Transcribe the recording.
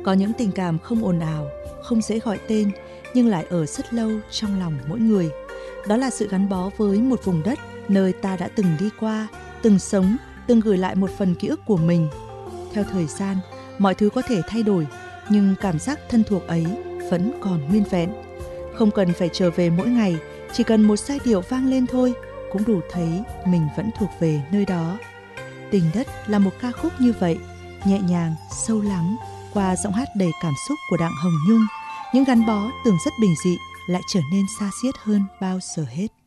Có những tình cảm không ồn ào, không dễ gọi tên, nhưng lại ở rất lâu trong lòng mỗi người. Đó là sự gắn bó với một vùng đất nơi ta đã từng đi qua, từng sống, từng gửi lại một phần ký ức của mình. Theo thời gian, mọi thứ có thể thay đổi, nhưng cảm giác thân thuộc ấy vẫn còn nguyên vẹn. Không cần phải trở về mỗi ngày, chỉ cần một giai điệu vang lên thôi cũng đủ thấy mình vẫn thuộc về nơi đó. Tình đất là một ca khúc như vậy, nhẹ nhàng, sâu lắng, qua giọng hát đầy cảm xúc của Đặng Hồng Nhung, những gắn bó tưởng rất bình dị lại trở nên xa xiết hơn bao giờ hết.